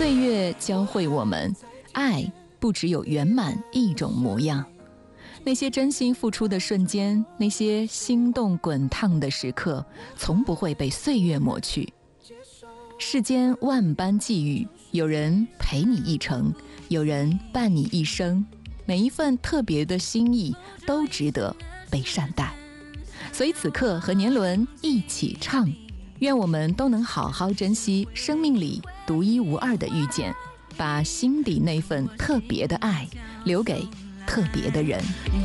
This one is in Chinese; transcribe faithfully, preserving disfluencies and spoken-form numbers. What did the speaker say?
岁月教会我们，爱不只有圆满一种模样。那些真心付出的瞬间，那些心动滚烫的时刻，从不会被岁月抹去。世间万般际遇，有人陪你一程，有人伴你一生，每一份特别的心意都值得被善待。所以此刻和年轮一起唱，愿我们都能好好珍惜生命里独一无二的遇见，把心底那份特别的爱留给特别的人。